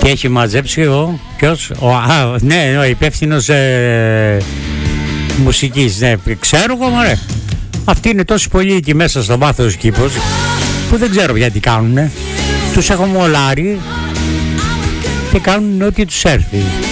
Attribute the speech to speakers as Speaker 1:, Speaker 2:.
Speaker 1: Τι έχει μαζέψει ποιος? Ναι, ο υπεύθυνος μουσικής. Ναι, ξέρω εγώ, μωρέ. Αυτοί είναι τόσοι πολλοί εκεί μέσα στο βάθος κήπος που δεν ξέρω γιατί κάνουνε. Τους έχω μολάρει και κάνουν ό,τι τους έρθει.